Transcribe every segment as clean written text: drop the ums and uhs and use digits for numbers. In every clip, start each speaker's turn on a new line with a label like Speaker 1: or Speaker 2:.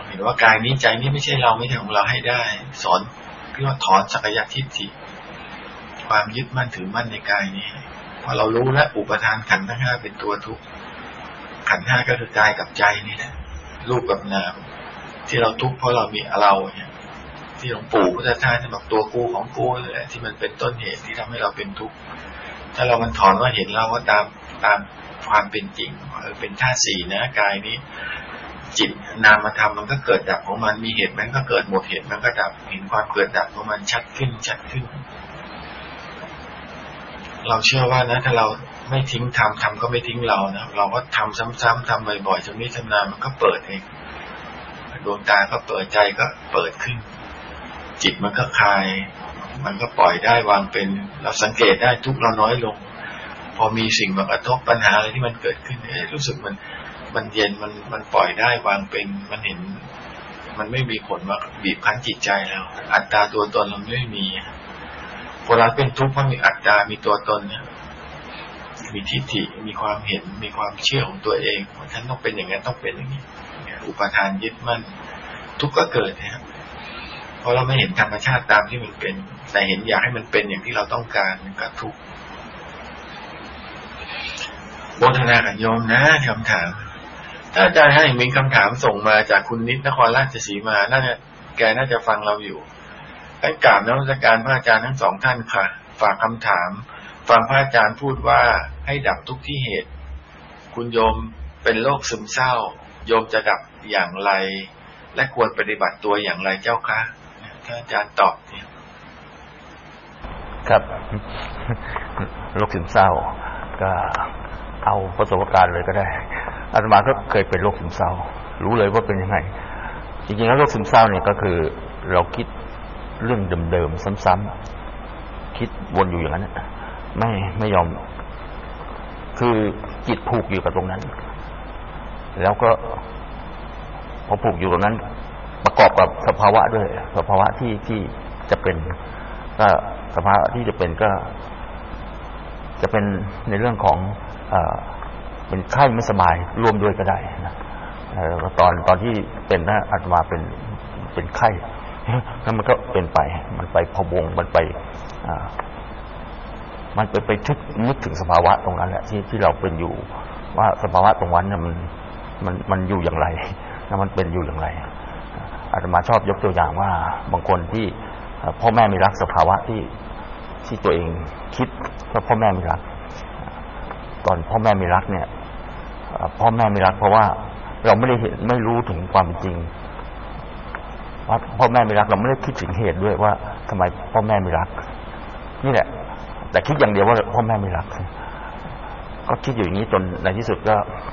Speaker 1: เห็นว่ากายนี้ใจนี้ไม่ใช่เราไม่ใช่ของเราให้ได้สอนพี่ว่าถอนสักยะทิฏฐิความยึดมั่นถือมั่นในกายนี้พอเรารู้แล้วอุปทานขันธ์ทั้งห้าเป็นตัวทุกข์ขันธ์ห้าก็คือกายกับใจนี่แหละรูปกับนามที่เราทุกข์เพราะเรามีเราเนี่ยที่หลวงปู่พุทธทาสบอกตัวกูของกูเลยที่มันเป็นต้นเหตุที่ทำให้เราเป็นทุกข์ถ้าเรามันถอนว่าเห็นเราว่าตามความเป็นจริงเป็นธาตุสี่นะกายนี้จิตนามธรรมมันก็เกิดดับของมันมีเหตุมันก็เกิดหมดเหตุมันก็ดับเห็นความเกิดดับของมันชัดขึ้นเราเชื่อว่านะถ้าเราไม่ทิ้งทำก็ไม่ทิ้งเรานะเราก็ทำซ้ำๆทำบ่อยๆจนนี้ชำนาญมันก็เปิดเองดวงตาก็เปิดใจก็เปิดขึ้นจิตมันก็คลายมันก็ปล่อยได้วางเป็นเราสังเกตได้ทุกเราน้อยลงพอมีสิ่งมากระทบปัญหาอะไรที่มันเกิดขึ้นรู้สึกมันเย็นมันปล่อยได้วางเป็นมันเห็นมันไม่มีผลมาบีบคั้นจิตใจแล้วอัตตาตัวตนเราไม่มีเวลาเป็นทุกข์เพราะมีอัตตามีตัวตนเนี่ยมีทิฏฐิมีความเห็นมีความเชื่อของตัวเองว่าฉันต้องเป็นอย่างนั้นต้องเป็นอย่างนี้อุปทานยึดมั่นทุกข์ก็เกิดนะครับเพราะเราไม่เห็นธรรมชาติตามที่มันเป็นแต่เห็นอยากให้มันเป็นอย่างที่เราต้องการมันก็ทุกข์โมทนากับโยมนะคำถามถ้าอาจารย์ให้มีคำถามส่งมาจากคุณนิดนครราชสีมาน่าจะแกน่าจะฟังเราอยู่ให้กราบนมัสการพระอาจารย์ทั้งสองท่านค่ะฝากคำถามฟังพระอาจารย์พูดว่าให้ดับทุกที่เหตุคุณโยมเป็นโรคซึมเศร้าโยมจะดับอย่างไรและควรปฏิบัติตัวอย่างไรเจ้าคะถ้าอาจารย์ตอบเนี่ย
Speaker 2: ครับโรคซึมเศร้าก็เอาประสบการณ์เลยก็ได้อาตมาก็เคยเป็นโรคซึมเศร้ารู้เลยว่าเป็นยังไงจริงๆแล้วโรคซึมเศร้าเนี่ยก็คือเราคิดเรื่องเดิมๆซ้ำๆคิดวนอยู่อย่างนั้นไม่ยอมคือจิตผูกอยู่กับตรงนั้นแล้วก็พอผูกอยู่ตรงนั้นประกอบกับสภาวะด้วยสภาวะที่จะเป็นก็สภาวะที่จะเป็นก็จะเป็นในเรื่องของเป็นไข้ไม่สบายร่วมด้วยก็ได้นะตอนที่เป็นนะอาตมาเป็นไข้แล้วมันก็เป็นไปมันไปพะวงมันไปนึกถึงสภาวะตรงนั้นแหละที่เราเป็นอยู่ว่าสภาวะตรงนั้นเนี่ยมันอยู่อย่างไรแล้วมันเป็นอยู่อย่างไรอาตมาชอบยกตัวอย่างว่าบางคนที่พ่อแม่ไม่รักสภาวะที่ตัวเองคิดว่าพ่อแม่ไม่รักตอนพ่อแม่ไม่รักเนี่ยพ่อแม่ไม่รักเพราะว่าเราไม่ได้เห็นไม่รู้ถึงความจริงว่าพ่อแม่ไม่รักเราไม่ได้คิดถึงเหตุด้วยว่าทำไมพ่อแม่ไม่รักนี่แหละแต่คิดอย่างเดียวว่าพ่อแม่ไม่รักก็คิดอยู่อย่างนี้จนในที่สุดก็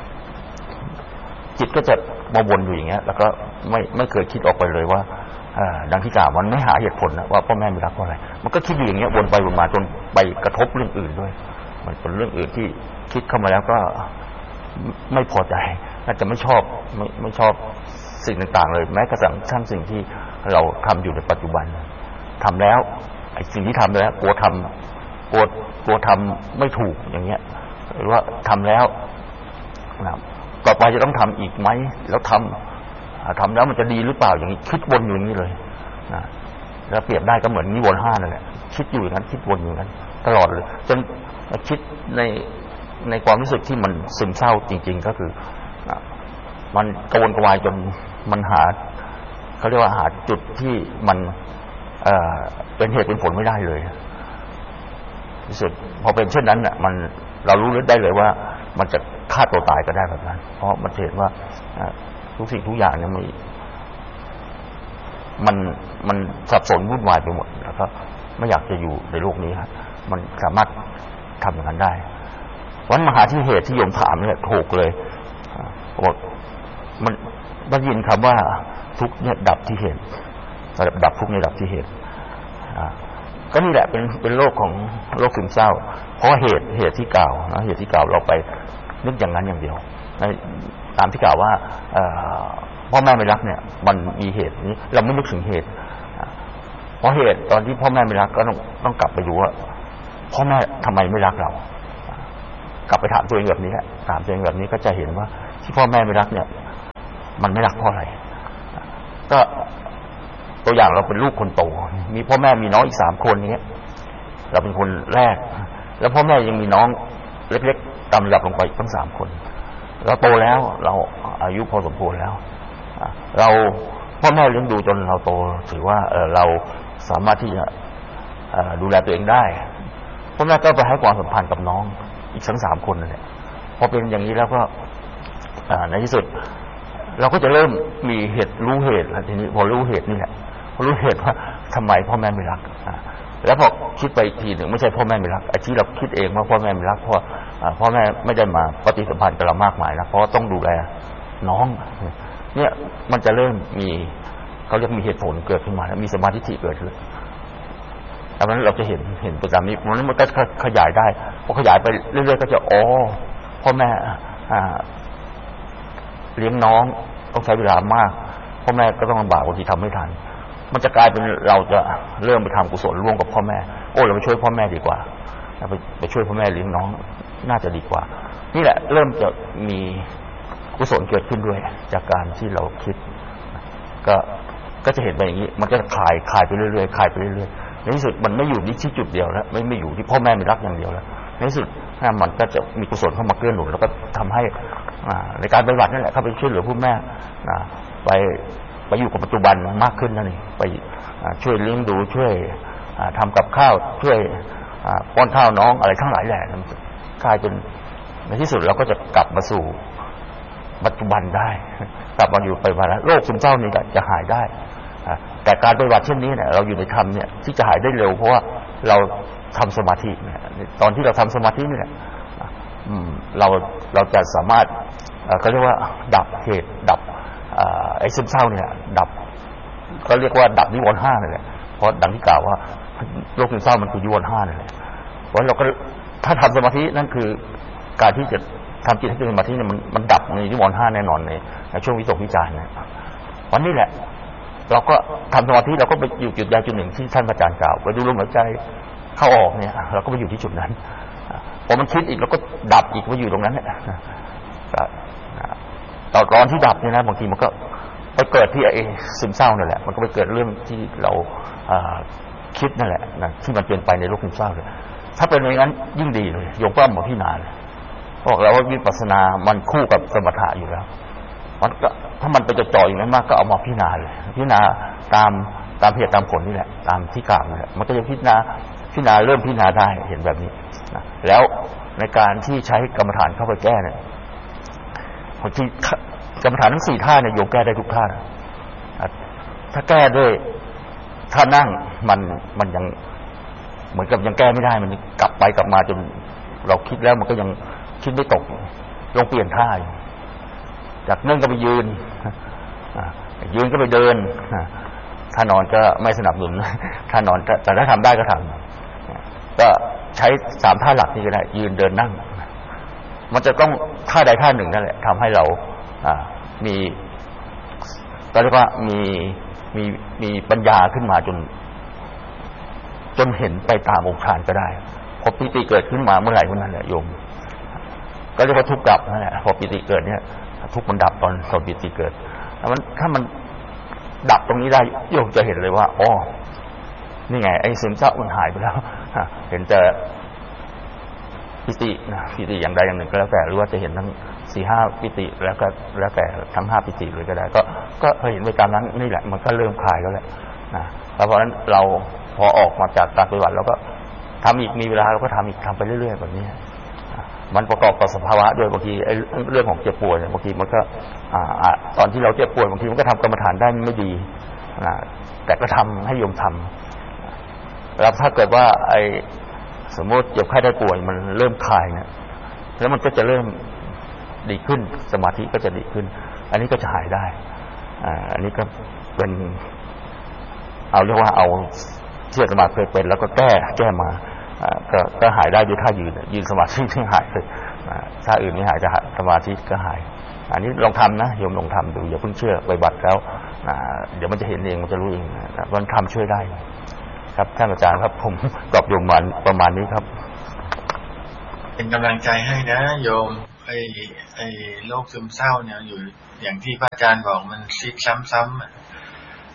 Speaker 2: จิตก็จะมาวนอยู่อย่างเงี้ยแล้วก็ไม่เคยคิดออกไปเลยว่าดังที่กล่าวมันไม่หาเหตุผลนะว่าพ่อแม่ไม่รักเพราะอะไรมันก็คิดอยู่อย่างเงี้ยวนไปวนมาจนไปกระทบเรื่องอื่นด้วยมันเป็นเรื่องอื่นที่คิดเข้ามาแล้วก็ไม่พอใจน่าจะไม่ชอบสิ่งต่างๆเลยแม้กระทั่งสิ่งที่เราทำอยู่ในปัจจุบันทำแล้วไอ้สิ่งที่ทำแล้วกลัวทำไม่ถูกอย่างเงี้ยหรือว่าทำแล้วนะต่อไปจะต้องทำอีกไหมแล้วทำแล้วมันจะดีหรือเปล่าอย่างนี้คิดวนอยู่อย่างนี้เลยนะแล้วเปรียบได้ก็เหมือนนิวรณ์5นั่นแหละคิดอยู่อย่างนั้นคิดวนอยู่อย่างนั้นตลอดเลยจนคิดในความรู้สึกที่มันซึมเศร้าจริงๆก็คือมันกระวนกระวายจนมันเขาเรียกว่าหาจุดที่มันเป็นเหตุเป็นผลไม่ได้เลยที่สุดพอเป็นเช่นนั้นน่ะเรารู้ได้เลยว่ามันจะฆ่าตัวตายก็ได้แบบนั้นเพราะมันเห็นว่าทุกสิ่งทุกอย่างเนี่ยมันสับสนวุ่นวายไปหมดแล้วก็ไม่อยากจะอยู่ในโลกนี้ครับมันสามารถทำอย่างนั้นได้วันมหาที่เหตุที่โยมถามเนี่ยถูกเลยบอกมันได้ยินคำว่าทุกข์เนี่ยดับที่เหตุดับทุกข์เนี่ยดับที่เหตุก็นี่แหละเป็นโรคของโรคซึมเศร้าเพราะเหตุที่กล่าวนะเหตุที่กล่าวเราไปนึกอย่างนั้นอย่างเดียวตามที่กล่าวว่าพ่อแม่ไม่รักเนี่ยมันมีเหตุนี้เราไม่นึกถึงเหตุเพราะเหตุตอนที่พ่อแม่ไม่รักก็ต้องกลับไปดูว่าพ่อแม่ทำไมไม่รักเรากลับไปถามตัวเองแบบนี้แหละถามตัวเองแบบนี้ก็จะเห็นว่าที่พ่อแม่ไม่รักเนี่ยมันไม่รักเพราะอะไรก็ตัวอย่างเราเป็นลูกคนโตมีพ่อแม่มีน้องอีก3 คนนี้เราเป็นคนแรกแล้วพ่อแม่ยังมีน้องเล็กๆตามระดับลงไปทั้ง3 คนเราโตแล้วเราอายุพอสมควรแล้วเราพ่อแม่เลี้ยงดูจนเราโตถือว่าเราสามารถที่จะดูแลตัวเองได้พ่อแม่ก็ไปให้ความสัมพันธ์กับน้องอีกทั้ง3 คนนั่นแหละพอเป็นอย่างนี้แล้วก็ในที่สุดเราก็จะเริ่มมีเหตุรู้เหตุแล้วทีนี้พอรู้เหตุนี่แหละพอรู้เหตุว่าทำไมพ่อแม่ไม่รักแล้วพอคิดไปอีกทีหนึ่งไม่ใช่พ่อแม่ไม่รักไอ้ที่เราคิดเองว่าพ่อแม่ไม่รักเพราะพ่อแม่ไม่ได้มาปฏิสัมพันธ์กับเรามากมายนะเพราะต้องดูแลน้องเนี่ยมันจะเริ่มมีเขาเรียกมีเหตุผลเกิดขึ้นมาแล้วมีสมาธิเกิดขึ้นดังนั้นเราจะเห็นประจำนี้มันก็ขยายได้พอขยายไปเรื่อยๆก็จะพ่อแม่เลี้ยงน้องต้องใช้เวลามากพ่อแม่ก็ต้องลำบากบางทีทำไม่ทันมันจะกลายเป็นเราจะเริ่มไปทำกุศลร่วมกับพ่อแม่เราไปช่วยพ่อแม่ดีกว่าไปช่วยพ่อแม่เลี้ยงน้องน่าจะดีกว่านี่แหละเริ่มจะมีกุศลเกิดขึ้นด้วยจากการที่เราคิดก็จะเห็นไปอย่างนี้มันก็จะคลายไปเรื่อยๆคลายไปเรื่อยๆในที่สุดมันไม่อยู่ที่จุดเดียวแล้วไม่อยู่ที่พ่อแม่ไม่รักอย่างเดียวแล้วในที่สุดมันก็จะมีกุศลเข้ามาเกื้อหนุนแล้วก็ทำให้ในการปฏิบัตินั่นแหละเข้าไปช่วยเหลือพ่อแม่ไปอยู่กับปัจจุบันมากขึ้นนั่นเองไปช่วยเลี้ยงดูช่วยทำกับข้าวช่วยป้อนข้าวน้องอะไรทั้งหลายแหละกลายเป็นในที่สุดเราก็จะกลับมาสู่ปัจจุบันได้กลับมาอยู่ไปวันละโรคซึมเศร้านี่จะหายได้แต่การปฏิบัติเช่นนี้เนี่ยเราอยู่ในธรรมเนี่ยที่จะหายได้เร็วเพราะว่าเราทำสมาธิเนี่ยตอนที่เราทำสมาธินี่แหละเราจะสามารถเขาเรียกว่าดับเหตุดับไอ้ซึมเศร้าเนี่ยดับก็เรียกว่าดับนิวรณ์5นั่นแหละเพราะดังที่กล่าวว่าโรคซึมเศร้ามันคือนิวรณ์5นั่นแหละเพราะเราก็ถ้าทำสมาธินั่นคือการที่จะทำจิตให้เป็นสมาธิเนี่ยมันดับในนิวรณ์5แน่นอนในช่วงวิตกวิจารณ์เนี่ยวันนี้แหละเราก็ทำสมาธิเราก็ไปอยู่จุดใดจุดหนึ่งที่ท่านอาจารย์กล่าวไปดูลมหายใจเข้าออกเนี่ยเราก็ไปอยู่ที่จุดนั้นพอมันคิดอีกเราก็ดับอีกไปอยู่ตรงนั้นเนี่ยตอนที่ดับเนี่ยนะบางทีมันก็ไปเกิดที่ไอ้ซึมเศร้านั่นแหละมันก็ไปเกิดเรื่องที่เราคิดนั่นแหละนะที่มันเปลี่ยนไปในโรคซึมเศร้าเลยถ้าเป็นอย่างนั้นยิ่งดีเลยโยมก็มาพิจารณาบอกแล้วว่าวิปัสสนามันคู่กับสมถะอยู่แล้วมันก็ถ้ามันไปจ่ออย่างนั้นมากก็เอามาพิจารณาเลยพิจารณาตามเหตุตามผลนี่แหละตามที่กล่าวนี่แหละมันก็จะพิจารณาเริ่มพิจารณาได้เห็นแบบนี้นะแล้วในการที่ใช้กรรมฐานเข้าไปแก้เนี่ยบางทีกรรมฐานทั้ง4 ท่าเนี่ยโยมแก้ได้ทุกท่าถ้าแก้ด้วยท่านั่งมันยังเหมือนกับยังแก้ไม่ได้มันกลับไปกลับมาจนเราคิดแล้วมันก็ยังคิดไม่ตกลองเปลี่ยนท่าจากนั่งก็ไปยืนก็ไปเดินถ้านอนก็ไม่สนับสนุนถ้านอนแต่ถ้าทำได้ก็ทำก็ใช้3 ท่าหลักนี้ก็ได้ยืนเดินนั่งมันจะต้องท่าใดท่าหนึ่งนั่นแหละทำให้เรามีก็เรียกว่ามีปัญญาขึ้นมาจนเห็นไปตามองค์ฌานก็ได้พอปิติเกิดขึ้นมาเมื่อไหร่เมื่อนั้นแหละโยมก็เรียกว่าทุกข์ดับนั่นแหละพอปิติเกิดเนี่ยทุกข์มันดับตอนปิติเกิดถ้ามันดับตรงนี้ได้โยมจะเห็นเลยว่านี่ไงไอ้ซึมเศร้ามันหายไปแล้วเห็นแต่ปิติอย่างใดอย่างหนึ่งก็แล้วแต่หรือว่าจะเห็นทั้ง 4-5 ปิติแล้วแต่ทั้ง5 ปิติเลยก็ได้ก็เห็นไปตามนั้นนี่แหละมันก็เริ่มคลายแล้วแหละนะเพราะฉะนั้นเราพอออกมาจากการปฏิบัติเราก็ทำอีกมีเวลาเราก็ทำอีกทำไปเรื่อยๆแบบนี้มันประกอบกับสภาวะด้วยบางทีไอ้เรื่องของเจ็บป่วยบางทีมันก็ตอนที่เราเจ็บป่วยบางทีมันก็ทำกรรมฐานได้ไม่ดีแต่ก็ทำให้โยมทำแล้วถ้าเกิดว่าไอ้สมมติเจ็บไข้ได้ป่วยมันเริ่มคลายเนี่ยแล้วมันก็จะเริ่มดีขึ้นสมาธิก็จะดีขึ้นอันนี้ก็จะหายได้อันนี้ก็เป็นเอาเรียกว่าเอาที่อาตมาเคยเป็นแล้วก็แก้มาก็หายได้ด้วยท่ายืนสมาธิที่หายเลยถ้าอื่นไม่หายจะสมาธิก็หายอันนี้ลองทำนะโยมลองทำดูอย่าเพิ่งเชื่อไปบัตรแล้วเดี๋ยวมันจะเห็นเองมันจะรู้เองมันทำช่วยได้ครับท่านอาจารย์ครับผมตอบโยมประมาณนี้ครับ
Speaker 1: เป็นกำลังใจให้นะโยมไอ้โรคซึมเศร้าเนี่ยอยู่อย่างที่พระอาจารย์บอกมันซิดซ้ำ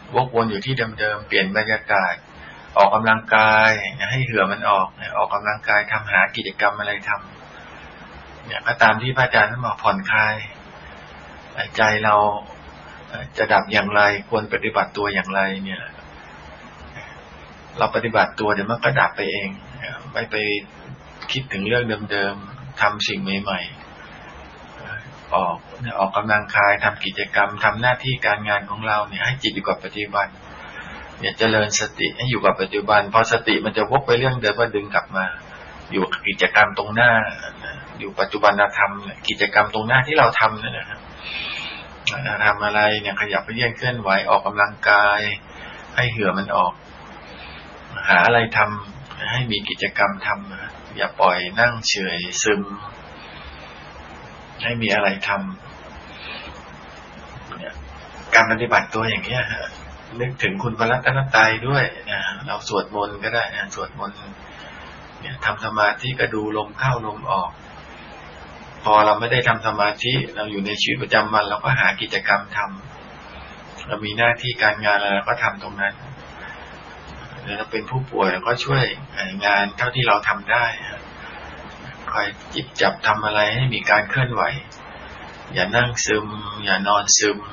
Speaker 1: วกวนอยู่ที่เดิมๆเปลี่ยนบรรยากาศออกกำลังกายให้เหื่อมันออกกำลังกายทำหากิจกรรมอะไรทำเนี่ยก็ตามที่พระอาจารย์ท่านบอกผ่อนคลายใจเราจะดับอย่างไรควรปฏิบัติตัวอย่างไรเนี่ยเราปฏิบัติตัวเดี๋ยวมันก็ดับไปเองไม่ไปคิดถึงเรื่องเดิมๆทำสิ่งใหม่ๆออกกำลังกายทำกิจกรรมทำหน้าที่การงานของเราเนี่ยให้จิตอยู่กับปัจจุบันเนี่ยเจริญสติให้อยู่กับปัจจุบันพอสติมันจะวกไปเรื่องเดิมก็ดึงกลับมาอยู่กิจกรรมตรงหน้าอยู่ปัจจุบันธรรมกิจกรรมตรงหน้าที่เราทำนั่นนะครับทำอะไรเนี่ยขยับไปเยื่อนเคลื่อนไหวออกกำลังกายให้เหื่อมันออกหาอะไรทำให้มีกิจกรรมทำอย่าปล่อยนั่งเฉยซึมให้มีอะไรทำเนี่ยการปฏิบัติตัวอย่างนี้นึกถึงคุณพระรัตนตรัยด้วยเราสวดมนต์ก็ได้สวดมนต์เนี่ยทำสมาธิก็ดูลมเข้าลมออกพอเราไม่ได้ทำสมาธิเราอยู่ในชีวิตประจำวันเราก็หากิจกรรมทำเรามีหน้าที่การงานอะไรเราก็ทำตรงนั้นเราเป็นผู้ป่วยเราก็ช่วยงานเท่าที่เราทำได้คอยจิบจับทำอะไรให้มีการเคลื่อนไหวอย่านั่งซึมอย่านอนซึม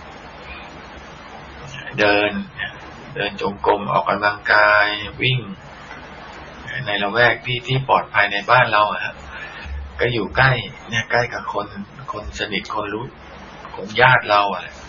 Speaker 1: เดินจงกรมออกกำลังกายวิ่งในละแวกที่ปลอดภัยในบ้านเราก็อยู่ใกล้เนี่ยใกล้กับคนสนิทคนรู้คนญาติเรา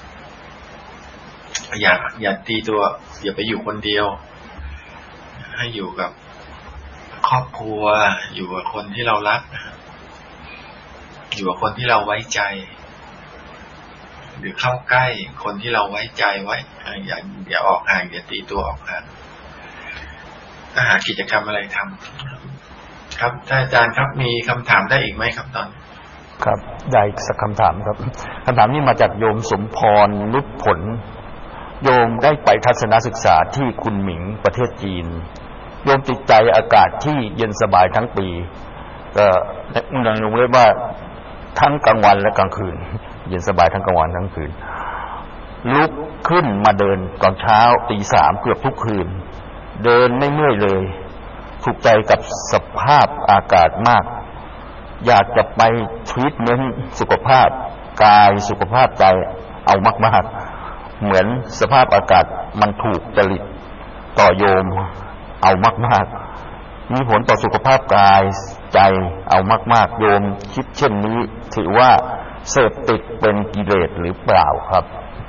Speaker 1: อย่าตีตัวอย่าไปอยู่คนเดียวให้อยู่กับครอบครัวอยู่กับคนที่เรารักอยู่กับคนที่เราไว้ใจหรือเข้าใกล้คนที่เราไว้ใจไว้อย่าออกห่างอย่าตีตัวออกห่างก็หากิจกรรมอะไรทำครับท่านอาจารย์ครับมีคำถามได้อีกไหมครับตอน
Speaker 2: ครับได้สักคำถามครับคำถามนี้มาจากโยมสมพรนุชผลโยมได้ไปทัศนศึกษาที่คุนหมิงประเทศจีนโยมติดใจอากาศที่เย็นสบายทั้งปีก็ยังลงเรียกว่าทั้งกลางวันและกลางคืนเย็นสบายทั้งกลางวันทั้งคืนลุกขึ้นมาเดินตอนเช้าตี 3เกือบทุกคืนเดินไม่เมื่อยเลยถูกใจกับสภาพอากาศมากอยากจะไปทรีทเมนต์สุขภาพกายสุขภาพใจเอามากๆเหมือนสภาพอากาศมันถูกจริตต่อโยมเอามากๆมีผลต่อสุขภาพกายใจเอามากๆโยมคิดเช่นนี้ถือว่าเสพติดเป็นกิเลสหรือเปล่าครับ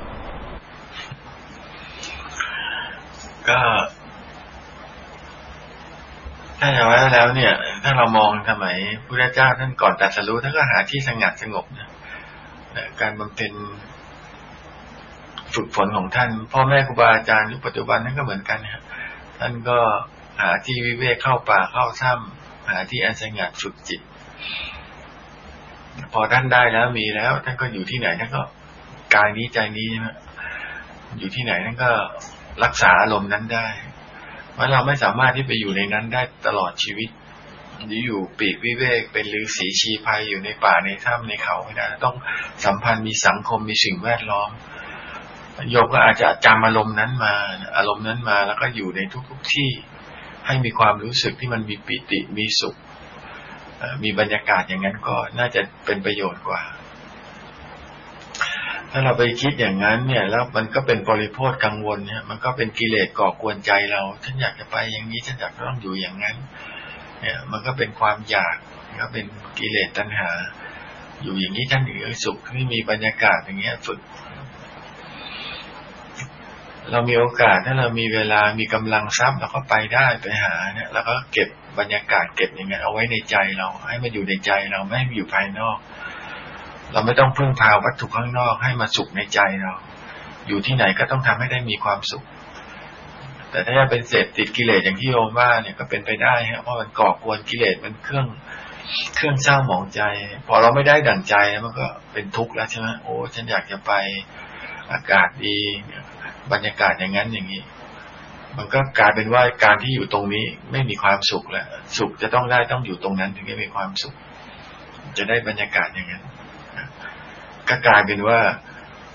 Speaker 1: ก็ถ้าอย่างนั้นแล้วเนี่ยถ้าเรามองสมัยพระพุทธเจ้าท่านก่อนตรัสรู้ท่านก็หาที่สงัดสงบนะการบำเพ็ญฝึกฝนของท่านพ่อแม่ครูบาอาจารย์ยุคปัจจุบันนั่นก็เหมือนกันนะท่านก็หาที่วิเวกเข้าป่าเข้าถ้ำหาที่อันสงัดฝึกจิตพอท่านได้แล้วมีแล้วท่านก็อยู่ที่ไหนท่านก็กายนี้ใจนี้นะอยู่ที่ไหนท่านก็รักษาอารมณ์นั้นได้เพราะเราไม่สามารถที่ไปอยู่ในนั้นได้ตลอดชีวิตอยู่ปีกวิเวกเป็นฤาษีชีพายอยู่ในป่าในถ้ำในเขาไม่ได้ต้องสัมพันธ์มีสังคมมีสิ่งแวดล้อมโยมก็อาจจะจำอารมณ์นั้นมาแล้วก็อยู่ในทุกที่ให้มีความรู้สึกที่มันมีปิติมีสุขมีบรรยากาศอย่างนั้นก็น่าจะเป็นประโยชน์กว่าถ้าเราไปคิดอย่างนั้นเนี่ยแล้วมันก็เป็นปริโภทกังวลเนี่ยมันก็เป็นกิเลสก่อกวนใจเราฉันอยากจะไปอย่างนี้ฉันอยากต้องอยู่อย่างนั้นเนี่ยมันก็เป็นความอยากก็เป็นกิเลสตัณหาอยู่อย่างนี้ท่านถึงสุขที่มีบรรยากาศอย่างเงี้ยฝึกเรามีโอกาสถ้าเรามีเวลามีกำลังทรัพย์เราก็ไปได้ไปหาเนี่ยแล้วก็เก็บบรรยากาศเก็บอย่างเงี้ยเอาไว้ในใจเราให้มันอยู่ในใจเราไม่ให้อยู่ภายนอกเราไม่ต้องพึ่งพาวัตถุข้างนอกให้มาสุขในใจเราอยู่ที่ไหนก็ต้องทำให้ได้มีความสุขแต่ถ้าเป็นเสพติดกิเลสอย่างที่โยมว่าเนี่ยก็เป็นไปได้ฮะเพราะมันก่อกวนกิเลสมันเครื่องเศร้าหมองใจพอเราไม่ได้ดั่งใจมันก็เป็นทุกข์แล้วใช่ไหมโอ้ฉันอยากจะไปอากาศดีบรรยากาศอย่างนั้นอย่างนี้มันก็กลายเป็นว่าการที่อยู่ตรงนี้ไม่มีความสุขแล้วสุขจะต้องอยู่ตรงนั้นถึงจะมีความสุขจะได้บรรยากาศอย่างนั้นก็กลายเป็นว่า